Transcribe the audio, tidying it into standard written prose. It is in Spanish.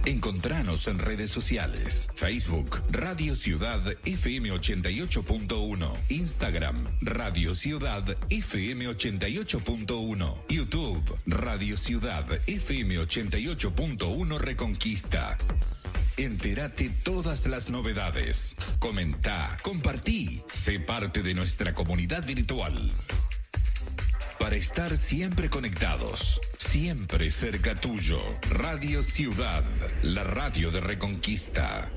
Encontranos en redes sociales: Facebook, Radio Ciudad FM 88.1, Instagram, Radio Ciudad FM 88.1, YouTube, Radio Ciudad FM 88.1 Reconquista. Entérate todas las novedades. Comenta, compartí, sé parte de nuestra comunidad virtual. Para estar siempre conectados, siempre cerca tuyo. Radio Ciudad, la radio de Reconquista.